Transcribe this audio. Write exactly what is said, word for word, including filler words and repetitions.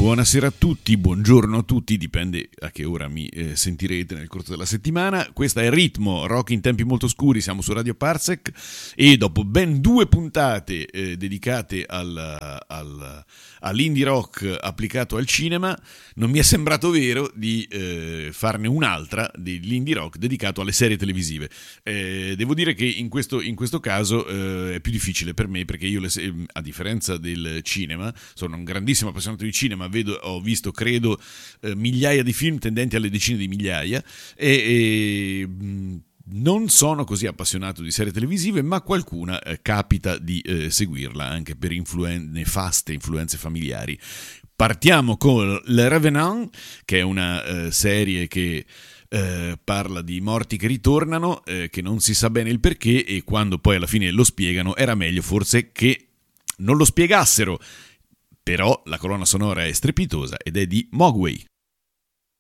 Buonasera a tutti, buongiorno a tutti, dipende a che ora mi eh, sentirete nel corso della settimana. Questa è Ritmo, rock in tempi molto scuri, siamo su Radio Parsec e dopo ben due puntate eh, dedicate al, al, all'indie rock applicato al cinema, non mi è sembrato vero di eh, farne un'altra dell'indie rock dedicato alle serie televisive. Eh, devo dire che in questo, in questo caso eh, è più difficile per me perché io, le, a differenza del cinema, sono un grandissimo appassionato di cinema, ma vedo, ho visto credo eh, migliaia di film tendenti alle decine di migliaia e, e mh, non sono così appassionato di serie televisive, ma qualcuna eh, capita di eh, seguirla anche per influen- nefaste influenze familiari. Partiamo con Le Revenant, che è una eh, serie che eh, parla di morti che ritornano, eh, che non si sa bene il perché, e quando poi alla fine lo spiegano era meglio forse che non lo spiegassero. Però la colonna sonora è strepitosa ed è di Mogwai.